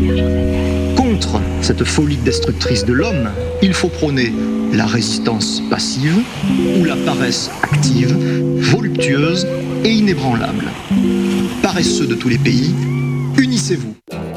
Contre cette folie destructrice de l'homme, il faut prôner la résistance passive ou la paresse active, voluptueuse et inébranlable. Paresseux de tous les pays, unissez-vous.